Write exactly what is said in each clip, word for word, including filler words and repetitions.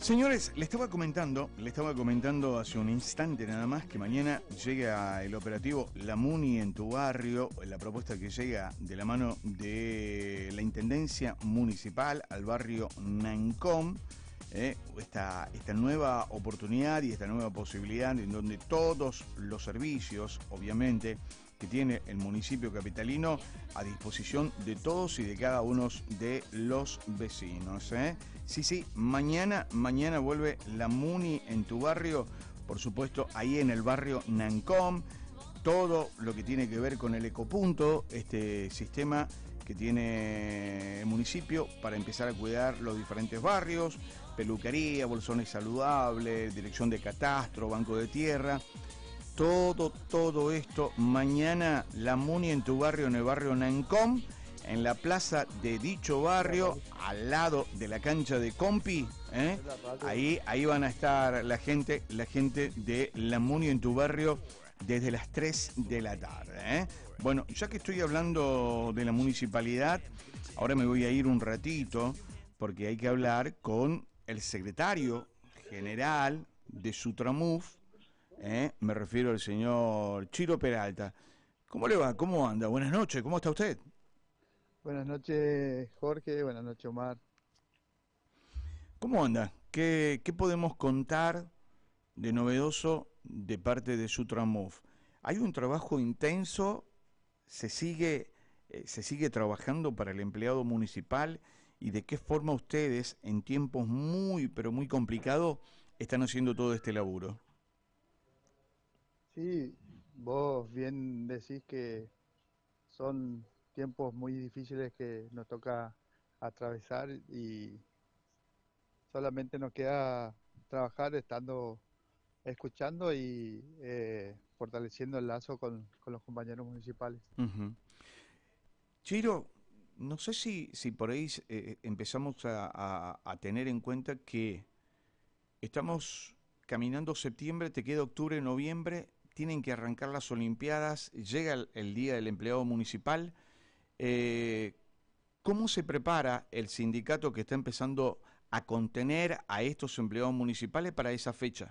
Señores, le estaba comentando, le estaba comentando hace un instante nada más que mañana llega el operativo La Muni en tu barrio, la propuesta que llega de la mano de la Intendencia Municipal al barrio Nancom, eh, esta, esta nueva oportunidad y esta nueva posibilidad en donde todos los servicios, obviamente, que tiene el municipio capitalino a disposición de todos y de cada uno de los vecinos, ¿eh? Sí, sí, mañana, mañana vuelve La Muni en tu barrio, por supuesto, ahí en el barrio Nancom, todo lo que tiene que ver con el ecopunto, este sistema que tiene el municipio para empezar a cuidar los diferentes barrios, peluquería, bolsones saludables, dirección de catastro, banco de tierra. Todo, todo esto, mañana La Muni en tu barrio, en el barrio Nancom, en la plaza de dicho barrio, al lado de la cancha de Compi, ¿eh? Ahí, ahí van a estar la gente, la gente de La Muni en tu barrio desde las tres de la tarde, ¿eh? Bueno, ya que estoy hablando de la municipalidad, ahora me voy a ir un ratito, porque hay que hablar con el secretario general de Sutramuf. ¿Eh? Me refiero al señor Chiro Peralta. ¿Cómo le va? ¿Cómo anda? Buenas noches, ¿cómo está usted? Buenas noches, Jorge. Buenas noches, Omar. ¿Cómo anda? ¿Qué, qué podemos contar de novedoso de parte de Sutramuf? Hay un trabajo intenso, se sigue, eh, se sigue trabajando para el empleado municipal, y de qué forma ustedes, en tiempos muy, pero muy complicados, están haciendo todo este laburo. Sí, vos bien decís que son tiempos muy difíciles que nos toca atravesar y solamente nos queda trabajar estando, escuchando y eh, fortaleciendo el lazo con, con los compañeros municipales. Uh-huh. Chiro, no sé si, si por ahí eh, empezamos a, a, a tener en cuenta que estamos caminando septiembre, te queda octubre, noviembre, tienen que arrancar las Olimpiadas, llega el, el día del empleado municipal. Eh, ¿Cómo se prepara el sindicato que está empezando a contener a estos empleados municipales para esa fecha?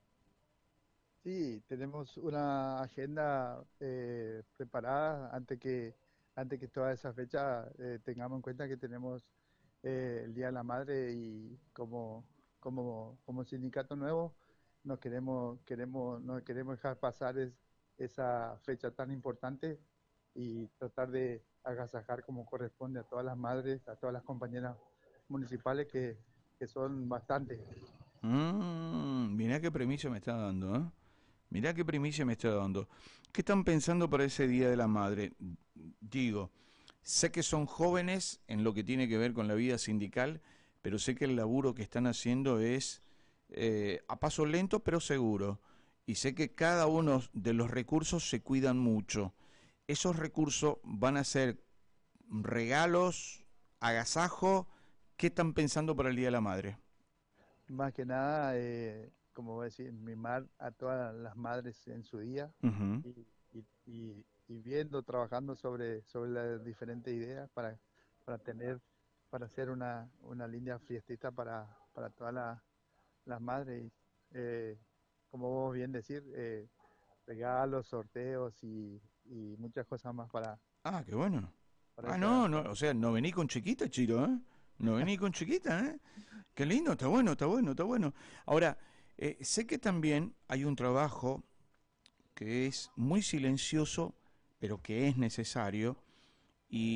Sí, tenemos una agenda eh, preparada antes que, antes que toda esa fecha. Eh, tengamos en cuenta que tenemos eh, el Día de la Madre y como, como, como sindicato nuevo nos queremos, queremos, no queremos dejar pasar es- esa fecha tan importante y tratar de agasajar como corresponde a todas las madres, a todas las compañeras municipales que, que son bastantes. Mm, mirá qué premisa me está dando, ¿eh? Mirá qué primicia me está dando. ¿Qué están pensando para ese Día de la Madre? Digo, sé que son jóvenes en lo que tiene que ver con la vida sindical, pero sé que el laburo que están haciendo es eh, a paso lento pero seguro. Y sé que cada uno de los recursos se cuidan mucho. ¿Esos recursos van a ser regalos, agasajo? ¿Qué están pensando para el Día de la Madre? Más que nada, eh, como voy a decir, mimar a todas las madres en su día Ujú. y, y- y- y viendo, trabajando sobre, sobre las diferentes ideas para, para tener, para hacer una, una linda fiestita para, para todas las, las madres. Eh, como vos bien decir, eh, regalos, sorteos y, y muchas cosas más para, Ah, qué bueno. para Ah, esa, no, no, para o sea, no vení con chiquita, Chiro, ¿eh? No vení con chiquita, ¿eh? Qué lindo, está bueno, está bueno, está bueno. Ahora, eh, sé que también hay un trabajo que es muy silencioso, pero que es necesario,